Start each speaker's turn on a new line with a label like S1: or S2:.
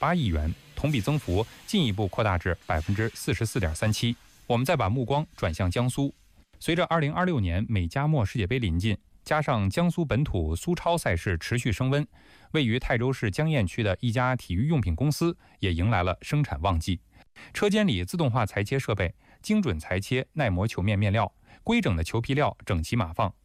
S1: 1.8亿元，同比增幅进一步扩大至44.37%。我们再把目光转向江苏，随着2026年美加墨世界杯临近，加上江苏本土苏超赛事持续升温，位于泰州市江堰区的一家体育用品公司也迎来了生产旺季。车间里自动化裁切设备、精准裁切耐磨球面面料、规整的球皮料整齐码放，